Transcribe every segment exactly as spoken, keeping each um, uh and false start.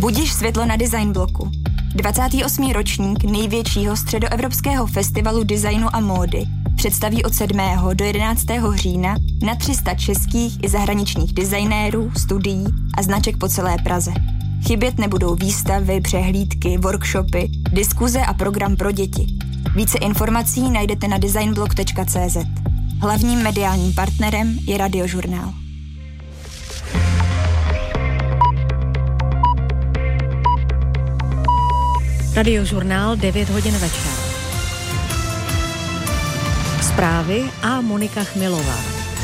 Budiš světlo na design bloku. dvacátý osmý ročník největšího středoevropského festivalu designu a módy představí od sedmého do jedenáctého října na tři sta českých i zahraničních designérů, studií a značek po celé Praze. Chybět nebudou výstavy, přehlídky, workshopy, diskuze a program pro děti. Více informací najdete na designblog tečka cé zet. Hlavním mediálním partnerem je Radiožurnál. Radiožurnál, devět hodin večer. Zprávy a Monika Chmilová.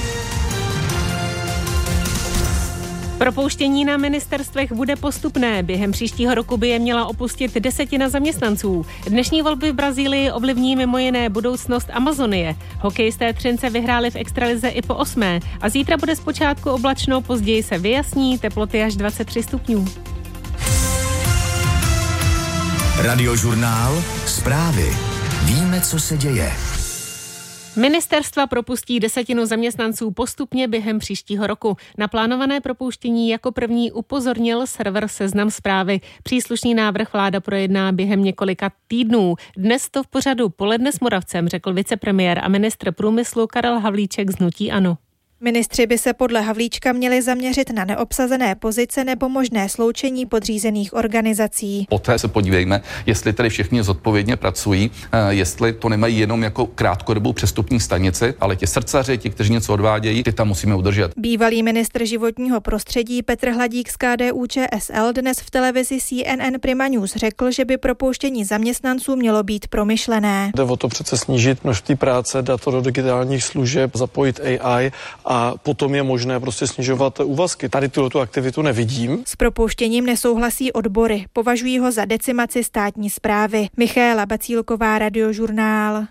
Propouštění na ministerstvech bude postupné. Během příštího roku by je měla opustit desetina zaměstnanců. Dnešní volby v Brazílii ovlivní mimo jiné budoucnost Amazonie. Hokejisté Třince vyhráli v extralize i po osmé a zítra bude zpočátku oblačno, později se vyjasní, teploty až dvacet tři stupňů. Radiožurnál, zprávy. Víme, co se děje. Ministerstva propustí desetinu zaměstnanců postupně během příštího roku. Na plánované propouštění jako první upozornil server Seznam Zprávy. Příslušný návrh vláda projedná během několika týdnů. Dnes to v pořadu Poledne s Moravcem řekl vicepremiér a ministr průmyslu Karel Havlíček z hnutí ANO. Ministři by se podle Havlíčka měli zaměřit na neobsazené pozice nebo možné sloučení podřízených organizací. Poté se podívejme, jestli tedy všichni zodpovědně pracují, jestli to nemají jenom jako krátkodobou přestupní stanici, ale ti srdcaři, ti, kteří něco odvádějí, ty tam musíme udržet. Bývalý ministr životního prostředí Petr Hladík z K D U Č S L dnes v televizi C N N Prima News řekl, že by propouštění zaměstnanců mělo být promyšlené. Jde o to přece snížit množství práce, dát to do digitálních služeb, zapojit A I a potom je možné prostě snižovat úvazky. Tady tuto aktivitu nevidím. S propouštěním nesouhlasí odbory. Považují ho za decimaci státní správy. Michaela Bacílková, Radiožurnál.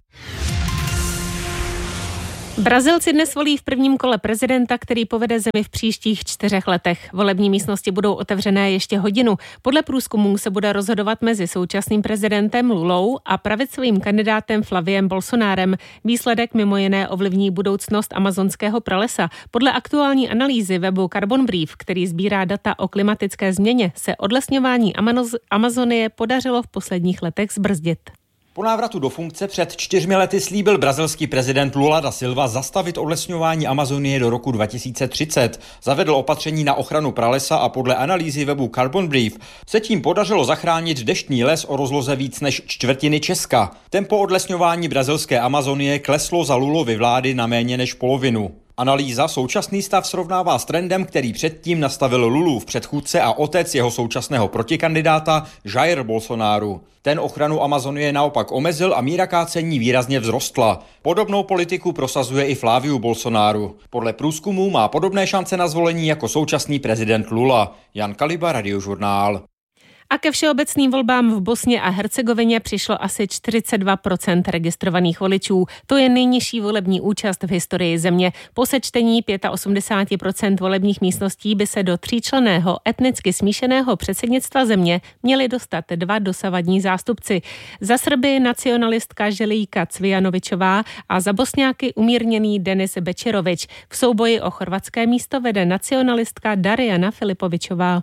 Brazilci dnes volí v prvním kole prezidenta, který povede zemi v příštích čtyřech letech. Volební místnosti budou otevřené ještě hodinu. Podle průzkumů se bude rozhodovat mezi současným prezidentem Lulou a pravicovým kandidátem Flaviem Bolsonárem. Výsledek mimo jiné ovlivní budoucnost amazonského pralesa. Podle aktuální analýzy webu Carbon Brief, který sbírá data o klimatické změně, se odlesňování Amazonie podařilo v posledních letech zbrzdit. Po návratu do funkce před čtyřmi lety slíbil brazilský prezident Lula da Silva zastavit odlesňování Amazonie do roku dva tisíce třicet. Zavedl opatření na ochranu pralesa a podle analýzy webu Carbon Brief se tím podařilo zachránit deštný les o rozloze víc než čtvrtiny Česka. Tempo odlesňování brazilské Amazonie kleslo za Lulovy vlády na méně než polovinu. Analýza současný stav srovnává s trendem, který předtím nastavil Lulův předchůdce a otec jeho současného protikandidáta Jair Bolsonaro. Ten ochranu Amazonie naopak omezil a míra kácení výrazně vzrostla. Podobnou politiku prosazuje i Flaviu Bolsonaro. Podle průzkumů má podobné šance na zvolení jako současný prezident Lula. Jan Kaliba, Radiožurnál. A ke všeobecným volbám v Bosně a Hercegovině přišlo asi čtyřicet dva procent registrovaných voličů. To je nejnižší volební účast v historii země. Po sečtení osmdesát pět procent volebních místností by se do tříčlenného etnicky smíšeného předsednictva země měli dostat dva dosavadní zástupci. Za Srby nacionalistka Želíka Cvijanovičová a za Bosňáky umírněný Denis Bečerovič. V souboji o chorvatské místo vede nacionalistka Darijana Filipovičová.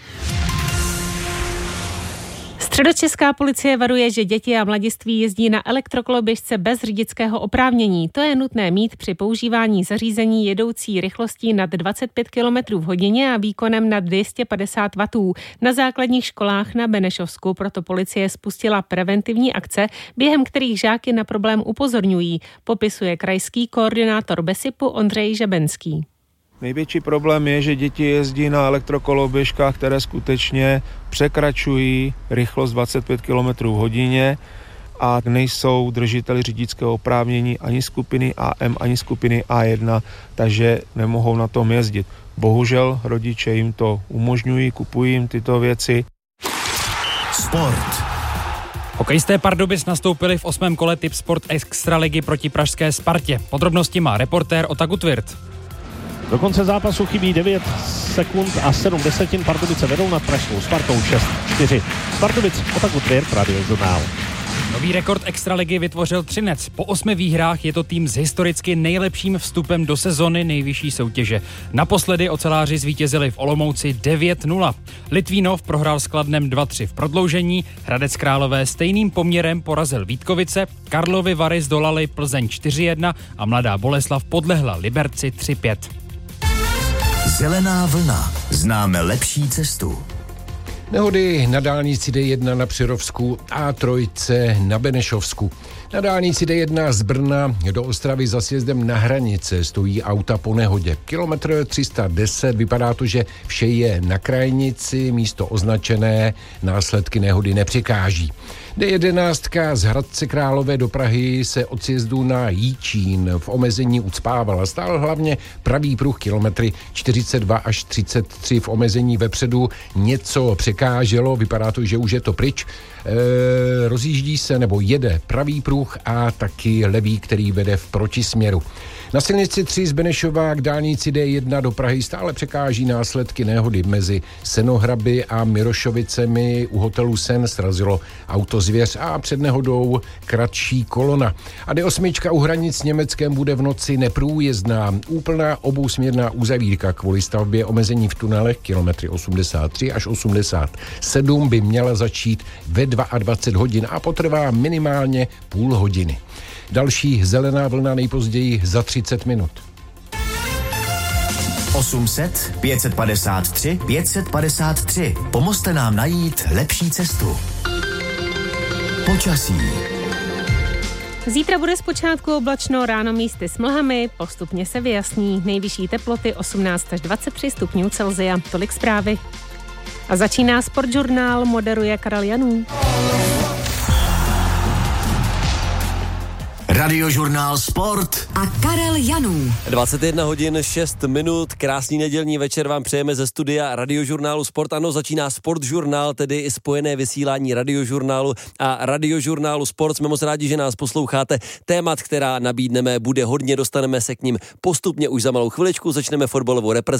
Středočeská policie varuje, že děti a mladiství jezdí na elektrokoloběžce bez řidičského oprávnění. To je nutné mít při používání zařízení jedoucí rychlostí nad dvacet pět kilometrů v hodině a výkonem nad dvě stě padesát wattů. Na základních školách na Benešovsku proto policie spustila preventivní akce, během kterých žáky na problém upozorňují, popisuje krajský koordinátor Besipu Ondřej Žebenský. Největší problém je, že děti jezdí na elektrokoloběžkách, které skutečně překračují rychlost dvacet pět kilometrů v hodině a nejsou držiteli řidičského oprávnění ani skupiny A M, ani skupiny A jedna, takže nemohou na tom jezdit. Bohužel rodiče jim to umožňují, kupují jim tyto věci. Sport. Hokejisté Pardubic nastoupili v osmém kole Tipsport Extraligy proti pražské Spartě. Podrobnosti má reportér Ota Gutwirth. Do konce zápasu chybí devět sekund a sedm desetin. Pardubice vedou nad pražskou Spartou šest čtyři. Pardubic, Ota Gutwirth, Radiožurnál. Nový rekord extraligy vytvořil Třinec. Po osmi výhrách je to tým s historicky nejlepším vstupem do sezony nejvyšší soutěže. Naposledy oceláři zvítězili v Olomouci devět nula. Litvínov prohrál s Kladnem dva tři v prodloužení, Hradec Králové stejným poměrem porazil Vítkovice, Karlovy Vary zdolali Plzeň čtyři jedna a Mladá Boleslav podlehla Liberci tři pět. Zelená vlna. Známe lepší cestu. Nehody na dálnici D jedna na Přerovsku a trojce na Benešovsku. Na dálnici D jedna z Brna do Ostravy za sjezdem na hranice stojí auta po nehodě. Kilometr tři sta deset, vypadá to, že vše je na krajnici, místo označené, následky nehody nepřekáží. D jedenáct z Hradce Králové do Prahy se od sjezdu na Jíčín v omezení ucpávala. Stál hlavně pravý pruh kilometry čtyřicet dva až třicet tři, v omezení vepředu něco překáželo, vypadá to, že už je to pryč. E, rozjíždí se nebo jede pravý pruh a taky levý, který vede v protisměru. Na silnici tři z Benešova k dálnici D jedna do Prahy stále překáží následky nehody mezi Senohraby a Mirošovicemi. U hotelu Sen srazilo autozvěř a před nehodou kratší kolona. A D osm u hranic s Německem bude v noci neprůjezdná. Úplná obousměrná uzavírka kvůli stavbě omezení v tunelech kilometry osmdesát tři až osmdesát sedm by měla začít ve dvacet dva hodin a potrvá minimálně půl hodiny. Další zelená vlna nejpozději za třicet minut. osm set, pět set padesát tři, pět set padesát tři. Pomozte nám najít lepší cestu. Počasí. Zítra bude zpočátku oblačno, ráno místy s mlhami, postupně se vyjasní. Nejvyšší teploty osmnáct až dvacet tři stupňů Celsia. Tolik zprávy. A začíná Sportžurnál, moderuje Karel Janů. Radiožurnál Sport a Karel Janů. dvacet jedna hodin šest minut, krásný nedělní večer vám přejeme ze studia Radiožurnálu Sport. Ano, začíná Sportžurnál, tedy i spojené vysílání Radiožurnálu a Radiožurnálu Sport. Jsme moc rádi, že nás posloucháte. Témat, která nabídneme, bude hodně, dostaneme se k ním postupně už za malou chviličku. Začneme fotbalovou reprezentaci.